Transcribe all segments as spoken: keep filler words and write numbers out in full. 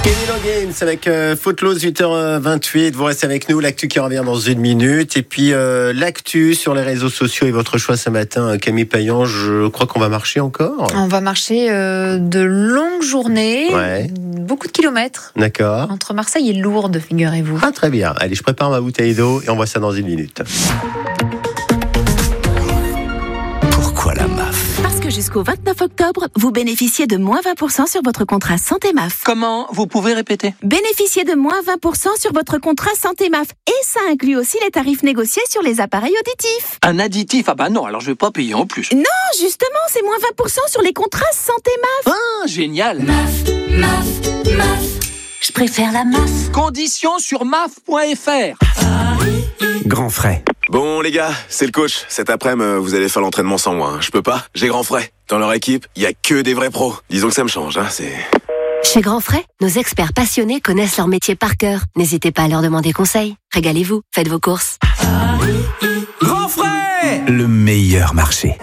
Kevin Games avec euh, Footloose, huit heures vingt-huit. Vous restez avec nous. L'actu qui revient dans une minute. Et puis euh, l'actu sur les réseaux sociaux et votre choix ce matin, Camille Payan. Je crois qu'on va marcher encore. On va marcher euh, de longues journées, ouais. beaucoup de kilomètres. D'accord. Entre Marseille et Lourdes, figurez-vous. Ah, très bien. Allez, je prépare ma bouteille d'eau et on voit ça dans une minute. Pourquoi la M A F ? Parce que jusqu'au vingt-neuf octobre, vous bénéficiez de moins vingt pour cent sur votre contrat Santé M A F. Comment ? Vous pouvez répéter ? Bénéficiez de moins vingt pour cent sur votre contrat Santé M A F. Et ça inclut aussi les tarifs négociés sur les appareils auditifs. Un additif ? Ah bah non, alors je vais pas payer en plus. Non, justement, c'est moins vingt pour cent sur les contrats Santé M A F. Ah, génial ! M A F, M A F, M A F. Je préfère la M A F. Conditions sur M A F point F R. Grand frais. Bon les gars, c'est le coach. Cet après-midi, vous allez faire l'entraînement sans moi. Hein. Je peux pas, j'ai grand frais. Dans leur équipe, il y a que des vrais pros. Disons que ça me change, hein, c'est... Chez Grand Frais, nos experts passionnés connaissent leur métier par cœur. N'hésitez pas à leur demander conseil. Régalez-vous, faites vos courses. Grand frais, le meilleur marché.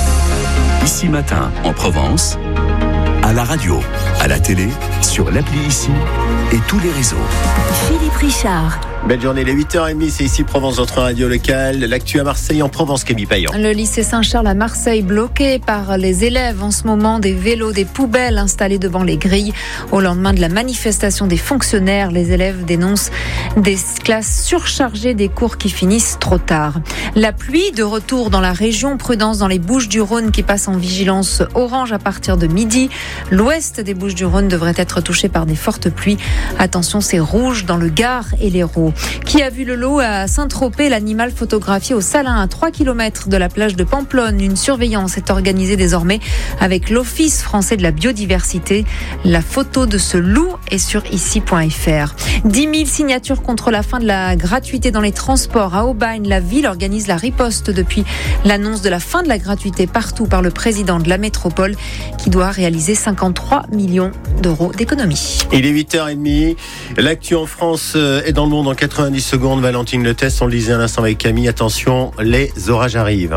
Ici Matin, en Provence, à la radio, à la télé, sur l'appli Ici et tous les réseaux. Philippe Richard. Belle journée, les huit heures trente, c'est ici Provence, votre radio locale. L'actu à Marseille, en Provence, Camille Payan. Le lycée Saint-Charles à Marseille bloqué par les élèves en ce moment, des vélos, des poubelles installées devant les grilles. Au lendemain de la manifestation des fonctionnaires, les élèves dénoncent des classes surchargées, des cours qui finissent trop tard. La pluie de retour dans la région, prudence dans les Bouches-du-Rhône qui passent en vigilance orange à partir de midi. L'ouest des Bouches-du-Rhône devrait être touché par des fortes pluies. Attention, c'est rouge dans le Gard et l'Hérault. Qui a vu le lot à Saint-Tropez, l'animal photographié au Salin à trois kilomètres de la plage de Pamplonne. Une surveillance est organisée désormais avec l'Office français de la biodiversité. La photo de ce loup est sur ici point F R. dix mille signatures contre la fin de la gratuité dans les transports. À Aubagne, la ville organise la riposte depuis l'annonce de la fin de la gratuité partout par le président de la métropole qui doit réaliser cinquante-trois millions d'euros d'économies. Il est huit heures trente. L'actu en France et dans le monde en quatre-vingt-dix secondes. Valentine Le Test, on le disait un instant avec Camille. Attention, les orages arrivent.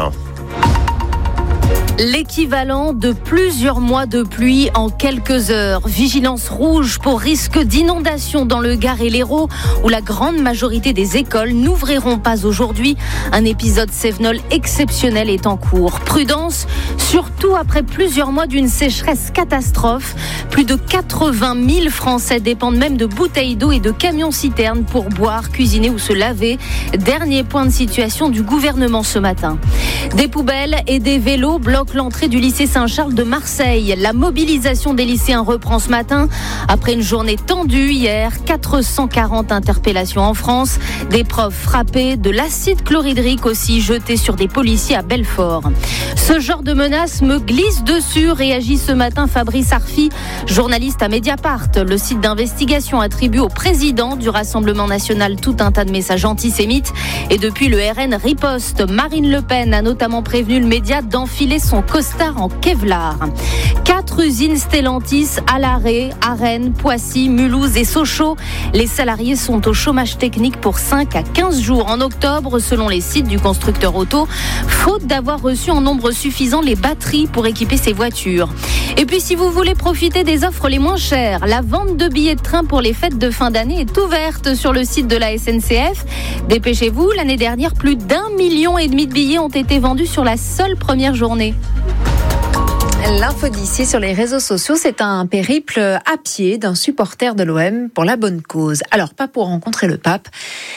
L'équivalent de plusieurs mois de pluie en quelques heures. Vigilance rouge pour risque d'inondation dans le Gard et l'Hérault, où la grande majorité des écoles n'ouvriront pas aujourd'hui. Un épisode cévenol exceptionnel est en cours. Prudence, surtout après plusieurs mois d'une sécheresse catastrophe. Plus de quatre-vingt mille Français dépendent même de bouteilles d'eau et de camions-citernes pour boire, cuisiner ou se laver. Dernier point de situation du gouvernement ce matin. Des poubelles et des vélos bloquent l'entrée du lycée Saint-Charles de Marseille. La mobilisation des lycéens reprend ce matin. Après une journée tendue hier, quatre cent quarante interpellations en France. Des profs frappés, de l'acide chlorhydrique aussi jeté sur des policiers à Belfort. Ce genre de menace me glisse dessus, réagit ce matin Fabrice Arfi, journaliste à Mediapart. Le site d'investigation attribue au président du Rassemblement national tout un tas de messages antisémites. Et depuis, le R N riposte. Marine Le Pen a notamment prévenu le média d'enfiler son costard en Kevlar. Quatre usines Stellantis à l'arrêt, à Rennes, Poissy, Mulhouse et Sochaux. Les salariés sont au chômage technique pour cinq à quinze jours en octobre, selon les sites du constructeur auto, faute d'avoir reçu en nombre suffisant les batteries pour équiper ses voitures. Et puis, si vous voulez profiter des offres les moins chères, la vente de billets de train pour les fêtes de fin d'année est ouverte sur le site de la S N C F. Dépêchez-vous, l'année dernière, plus d'un million et demi de billets ont été vendus sur la seule première journée. L'info d'ici sur les réseaux sociaux, c'est un périple à pied d'un supporter de l'O M pour la bonne cause. Alors, pas pour rencontrer le pape,